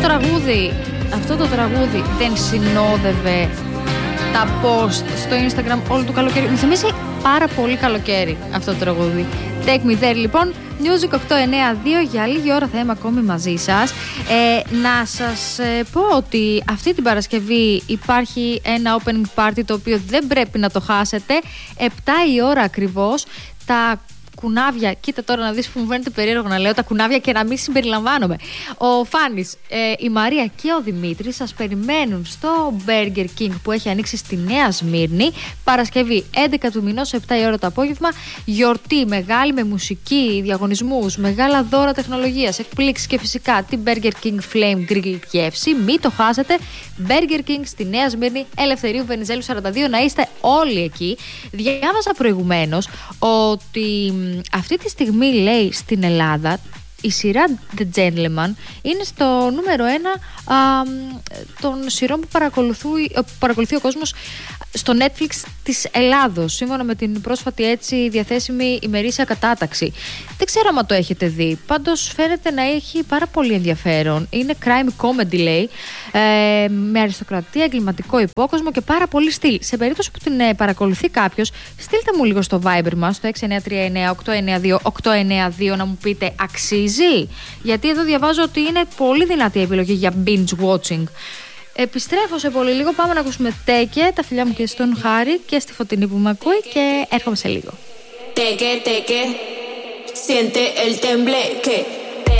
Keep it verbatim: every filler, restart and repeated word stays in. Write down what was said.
τραγούδι, αυτό το τραγούδι δεν συνόδευε τα post στο Instagram όλο το καλοκαίρι? Μου θυμίζει πάρα πολύ καλοκαίρι αυτό το τραγούδι. Take me there, λοιπόν. Music οκτώ εννιά δύο, για λίγη ώρα θα είμαι ακόμη μαζί σας. Ε, να σας ε, πω ότι αυτή την Παρασκευή υπάρχει ένα opening party το οποίο δεν πρέπει να το χάσετε. επτά η ώρα ακριβώς. Τα κουνάβια, κοίτα τώρα να δεις που μου φαίνεται περίεργο να λέω τα κουνάβια και να μην συμπεριλαμβάνομαι. Ο Φάνης, ε, η Μαρία και ο Δημήτρης σας περιμένουν στο Burger King που έχει ανοίξει στη Νέα Σμύρνη, Παρασκευή έντεκα του μηνός, επτά η ώρα το απόγευμα. Γιορτή μεγάλη με μουσική, διαγωνισμούς, μεγάλα δώρα τεχνολογίας, εκπλήξεις και φυσικά την Burger King Flame Grill γεύση. Μην το χάσετε. Burger King στη Νέα Σμύρνη, Ελευθερίου Βενιζέλου σαράντα δύο, να είστε όλοι εκεί. Διάβασα προηγουμένως ότι αυτή τη στιγμή, λέει, στην Ελλάδα η σειρά The Gentleman είναι στο νούμερο ένα α, των σειρών που παρακολουθεί, που παρακολουθεί ο κόσμος στο Netflix της Ελλάδος, σύμφωνα με την πρόσφατη έτσι διαθέσιμη ημερήσια κατάταξη. Δεν ξέρω αν το έχετε δει, πάντως φαίνεται να έχει πάρα πολύ ενδιαφέρον. Είναι crime comedy, λέει, ε, με αριστοκρατία, εγκληματικό υπόκοσμο και πάρα πολύ στυλ. Σε περίπτωση που την ε, παρακολουθεί κάποιος, στείλτε μου λίγο στο Viber μας, στο έξι εννιά τρία εννιά οκτώ εννιά δύο οκτώ εννιά δύο, να μου πείτε αξίζει. Γιατί εδώ διαβάζω ότι είναι πολύ δυνατή επιλογή για binge watching. Επιστρέφω σε πολύ λίγο, πάμε να ακούσουμε Τέκε, τα φιλιά μου και στον Χάρη και στη Φωτεινή που με ακούει και έρχομαι σε λίγο. Τέκε, Τέκε, siente el tembleque.